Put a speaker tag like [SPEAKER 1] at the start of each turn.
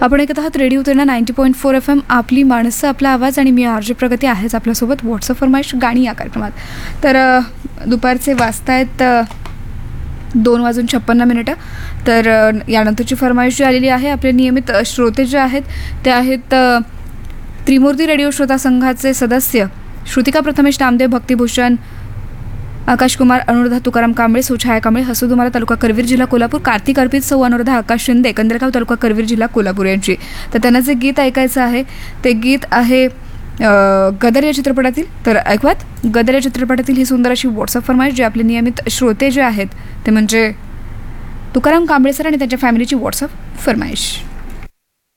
[SPEAKER 1] आपण ऐकत आहात रेडिओ तेरणा 90.4 FM, आपली माणसं आपला आवाज, आणि मी आरजे प्रगती आहेच आपल्यासोबत व्हॉट्सअप फरमाईश गाणी या कार्यक्रमात. तर दुपारचे वाजतायत 2:56. तर यानंतरची फरमाईश जी आलेली आहे, आपले नियमित श्रोते जे आहेत ते आहेत त्रिमूर्ती रेडिओ श्रोता संघाचे सदस्य श्रुतिका प्रथमेश नामदेव, भक्तिभूषण, आकाश कुमार, अनुराधा तुकाराम कांबळे, सुछाया कांबळे, हसुदुमारा तालुका करवीर जिल्हा कोल्हापूर, कार्तिक अर्पित, सौ अनुराधा आकाश शिंदे, कंदरगाव तालुका करवीर जिल्हा कोल्हापूर यांची. तर त्यांना जे गीत ऐकायचं आहे ते गीत आहे गदर या चित्रपटातील. तर ऐकवात गदर या चित्रपटातील ही सुंदर अशी व्हॉट्सअप फरमाईश, जे आपले नियमित श्रोते जे आहेत ते म्हणजे तुकाराम कांबळे सर आणि त्यांच्या फॅमिलीची व्हॉट्सअप फरमाईश.